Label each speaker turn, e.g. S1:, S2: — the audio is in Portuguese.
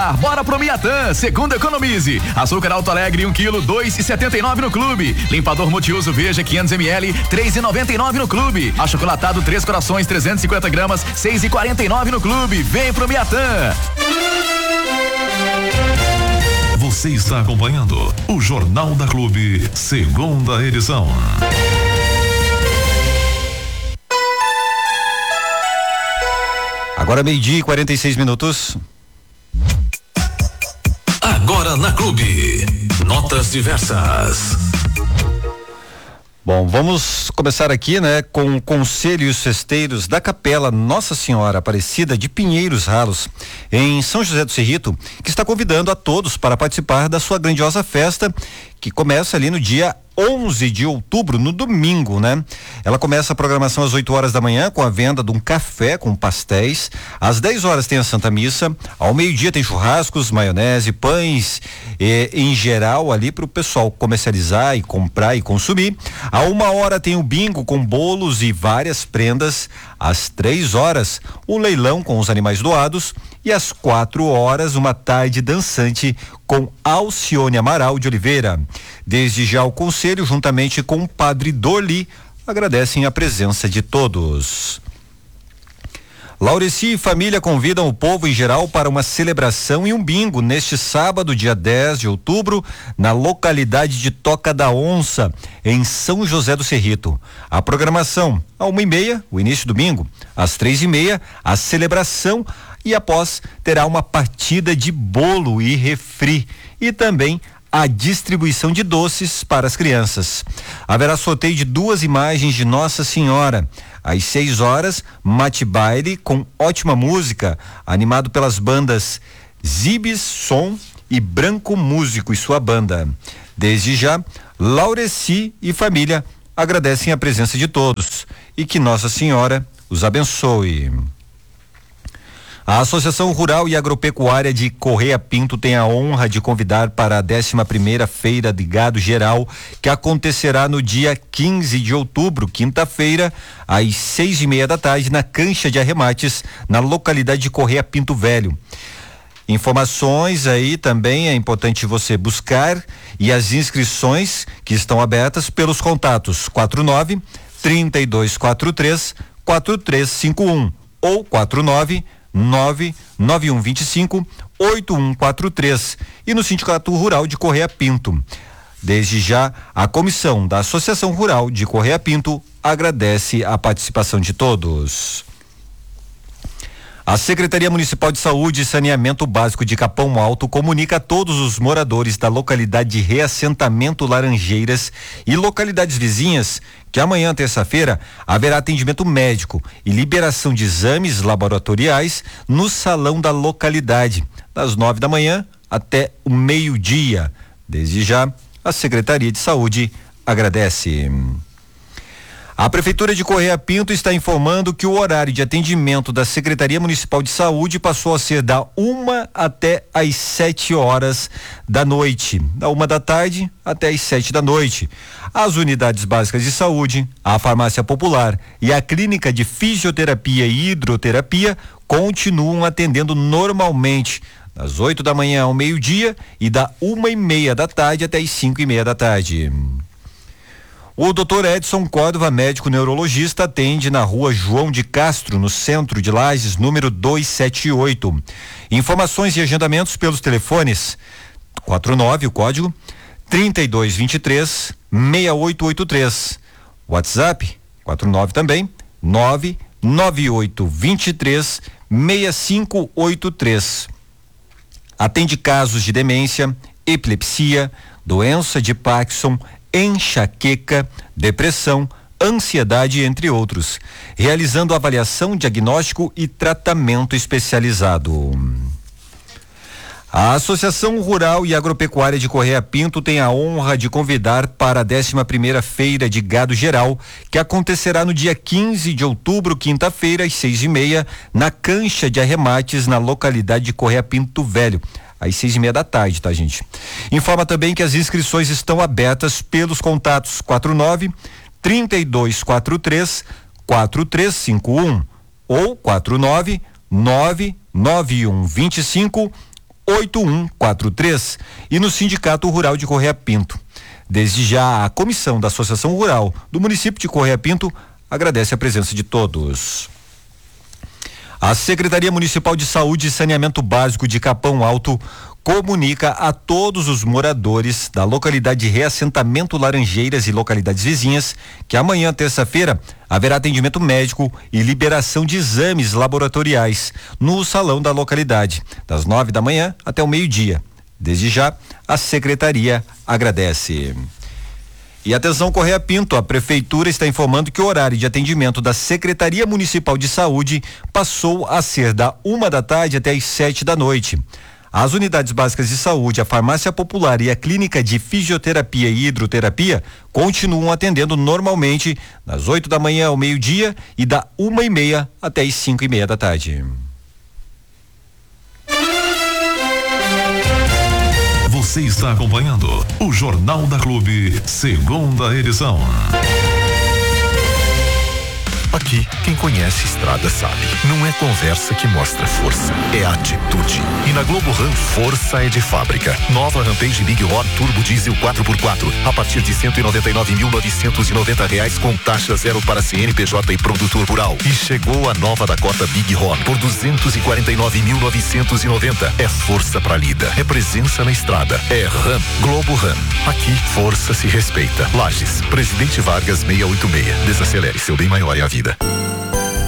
S1: economizar, bora pro Miatã, segundo economize. Açúcar Alto Alegre 1 kg, 2,79 no clube. Limpador multiuso Veja 500 ml, 3,99 no clube. Achocolatado 3 Corações 350 gramas, 6,49 no clube. Vem pro Miatã.
S2: Você está acompanhando o Jornal da Clube, segunda edição.
S3: Agora 12:dia e 46 minutos.
S2: Agora na Clube, notas diversas.
S3: Bom, vamos começar aqui, né, com o Conselho e os Festeiros da Capela Nossa Senhora Aparecida de Pinheiros Ralos, em São José do Cerrito, que está convidando a todos para participar da sua grandiosa festa, que começa ali no dia 11 de outubro, no domingo, né? Ela começa a programação às 8 horas da manhã com a venda de um café com pastéis. Às 10 horas tem a Santa Missa. Ao meio-dia tem churrascos, maionese, pães, em geral ali para o pessoal comercializar e comprar e consumir. À 1 hora tem o bingo com bolos e várias prendas. Às 3 horas, o leilão com os animais doados. E às 4 horas, uma tarde dançante com Alcione Amaral de Oliveira. Desde já o conselho, juntamente com o padre Dorli, agradecem a presença de todos. Laureci e família convidam o povo em geral para uma celebração e um bingo neste sábado, dia 10 de outubro, na localidade de Toca da Onça, em São José do Cerrito. A programação, à 1h30, o início do bingo, às 3h30, a celebração, e após terá uma partida de bolo e refri e também a distribuição de doces para as crianças. Haverá sorteio de 2 imagens de Nossa Senhora. Às 6 horas, mate baile com ótima música, animado pelas bandas Zibes Som e Branco Músico e sua banda. Desde já, Laureci e família agradecem a presença de todos e que Nossa Senhora os abençoe. A Associação Rural e Agropecuária de Correia Pinto tem a honra de convidar para a 11ª Feira de Gado Geral, que acontecerá no dia 15 de outubro, quinta-feira, às 6h30 da tarde, na cancha de arremates, na localidade de Correia Pinto Velho. Informações aí também é importante você buscar, e as inscrições que estão abertas pelos contatos 49-3243-4351 ou 99125-8143 e no Sindicato Rural de Correia Pinto. Desde já, a comissão da Associação Rural de Correia Pinto agradece a participação de todos. A Secretaria Municipal de Saúde e Saneamento Básico de Capão Alto comunica a todos os moradores da localidade de Reassentamento Laranjeiras e localidades vizinhas que amanhã, terça-feira, haverá atendimento médico e liberação de exames laboratoriais no salão da localidade, das 9 da manhã até o meio-dia. Desde já, a Secretaria de Saúde agradece. A Prefeitura de Correia Pinto está informando que o horário de atendimento da Secretaria Municipal de Saúde passou a ser da 1 até às 7 horas da noite, da 1 da tarde até às 7 da noite. As unidades básicas de saúde, a farmácia popular e a clínica de fisioterapia e hidroterapia continuam atendendo normalmente, das 8 da manhã ao meio-dia e da 1h30 da tarde até às 5h30 da tarde. O Dr. Edson Córdova, médico neurologista, atende na rua João de Castro, no centro de Lages, número 278. Informações e agendamentos pelos telefones 49, o código 3223-6883. WhatsApp 49 também 99823-6583. Atende casos de demência, epilepsia, doença de Parkinson, enxaqueca, depressão, ansiedade, entre outros, realizando avaliação, diagnóstico e tratamento especializado. A Associação Rural e Agropecuária de Correia Pinto tem a honra de convidar para a 11ª Feira de Gado Geral, que acontecerá no dia 15 de outubro, quinta-feira, às 6h30, na cancha de arremates, na localidade de Correia Pinto Velho, às 6h30 da tarde, tá, gente? Informa também que as inscrições estão abertas pelos contatos 49-3243-4351 ou 49-99125 8143 e no Sindicato Rural de Correia Pinto. Desde já, a comissão da Associação Rural do município de Correia Pinto agradece a presença de todos. A Secretaria Municipal de Saúde e Saneamento Básico de Capão Alto comunica a todos os moradores da localidade de Reassentamento Laranjeiras e localidades vizinhas que amanhã, terça-feira, haverá atendimento médico e liberação de exames laboratoriais no salão da localidade, das 9 da manhã até o meio-dia. Desde já, a Secretaria agradece. E atenção, Correia Pinto, a Prefeitura está informando que o horário de atendimento da Secretaria Municipal de Saúde passou a ser da 1 da tarde até as 7 da noite. As unidades básicas de saúde, a farmácia popular e a clínica de fisioterapia e hidroterapia continuam atendendo normalmente das 8 da manhã ao meio-dia e da 1h30 até as 5h30 da tarde.
S2: Você está acompanhando o Jornal da Clube, segunda edição.
S4: Aqui, quem conhece estrada sabe. Não é conversa que mostra força, é atitude. E na Globo Ram, força é de fábrica. Nova Rampage Big Horn Turbo Diesel 4x4, a partir de R$199.990 com taxa zero para CNPJ e produtor rural. E chegou a nova Dakota Big Horn por R$249.990. É força pra lida, é presença na estrada, é Ram, Globo Ram. Aqui, força se respeita. Lages, Presidente Vargas 686. Desacelere, seu bem maior é a vida.